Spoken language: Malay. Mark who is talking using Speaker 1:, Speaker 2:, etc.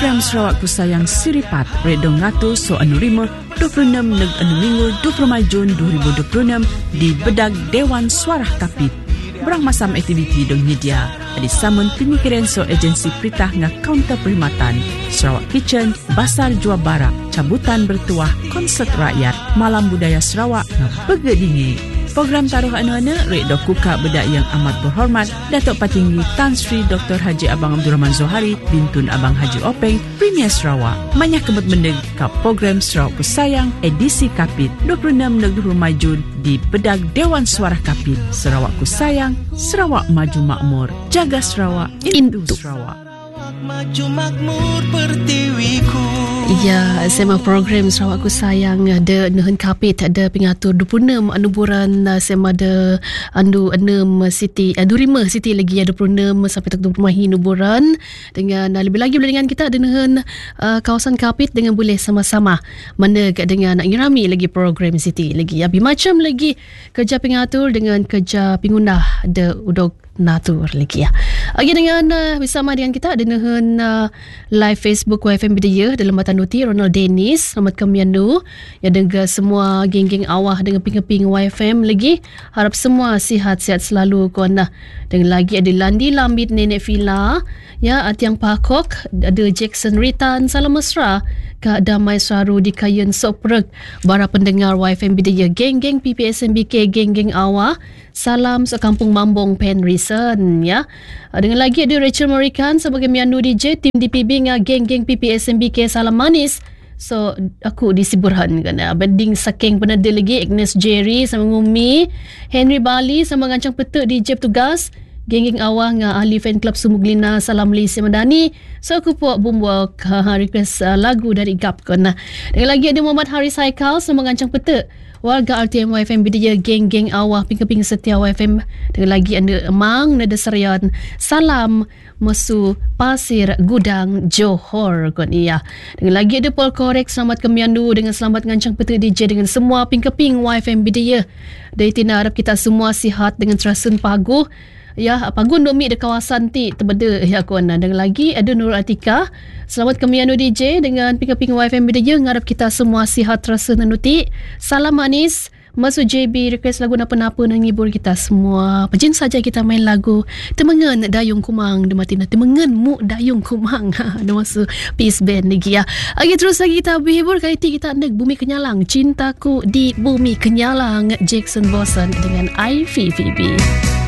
Speaker 1: program Sarawak Ku Sayang Siripat Redong Ngatu So Anu Rima 26 neg anu Minggu 20 Jun 2026 di Bedag Dewan Suara Kapit. Berang masam aktiviti dong media di samun pemikiran so agensi peritah nga kaunter perkhidmatan Sarawak Kitchen, Basar Jua Barak, cabutan bertuah konsert rakyat, malam budaya Sarawak nga pegedingi. Program taruh anu-anu rek dok kuka bedak yang amat berhormat Datuk Patinggi Tan Sri Dr. Haji Abang Abdul Rahman Zohari Bintun Abang Haji Openg Premier Sarawak Manyah kebet mendeg ka program Sarawak Ku Sayang edisi Kapit 26 neg 20 Jun di Bedag Dewan Suara Kapit. Sarawak Ku Sayang, Sarawak maju makmur, jaga Sarawak itu Sarawak.
Speaker 2: Maju makmur pertiwiku.
Speaker 3: Ya, sema program Sarawak Ku Sayang ada Nuhun Kapit ada pengatur 26 anuburan sema ada andu 6 Siti Durima Siti lagi ada 26 sampai 25 nuburan dengan lebih lagi boleh dengan kita ada Nuhun kawasan Kapit dengan boleh sama-sama mana dengan nak ngirami lagi program Siti lagi abi macam lagi kerja pengatur dengan kerja pengundah ada udog natur lagi ya. Lagi dengan bersama dengan kita ada Nuhun live Facebook YFM Bidaya dalam Matan Nuti Ronald Dennis selamat kamiandu ya dengan semua geng-geng awah dengan ping-ping YFM lagi harap semua sihat-sihat selalu kona dengan lagi ada Landi Lambit Nenek Villa ya Atiang Pakok ada Jackson Ritan salam mesra Kak Damai Saru di Kayen Soprek para pendengar YFM Bidaya geng-geng PPSMBK geng-geng awah salam sekampung Mambong Penrison ya. Dengan lagi ada Rachel Morikan sebagai Miandu DJ tim DPB dengan geng-geng PPSMBK salam manis. So aku di Siburhan kan banding saking penada lagi Agnes Jerry sama Ngumi Henry Bali sama ngancang petek DJ tugas geng-geng awah dengan ahli fan club Sumuglina salam Lisi Madani. So aku buat bumbuk request lagu dari Gap kan. Dengan lagi ada Muhammad Haris Haikal sama ngancang petek warga RTM YFM Bidaya geng-geng awah ping-ping setia YFM dengan lagi anda Emang Nada Serian salam mesu Pasir Gudang Johor kon iya dengan lagi ada Paul Korek selamat kemiandu dengan selamat ngancang petik DJ dengan semua ping-ping YFM Bidaya dari tina harap kita semua sihat dengan terasun paguh ya pagun domi di kawasan ti terbeda ya kawan dan lagi ada Nur Atika selamat kemianu DJ dengan ping-ping YFM Bidaya ngarap kita semua sihat terasa nanuti salam manis masuk JB request lagu napa-napa nak ngibur kita semua pejin saja kita main lagu Temengen Dayung Kumang Dematina Temengen Mu Dayung Kumang ada masuk peace band lagi ya lagi terus lagi kita berhibur kali ini kita nak Bumi Kenyalang Cintaku di Bumi Kenyalang Jackson Bosan dengan IVVB.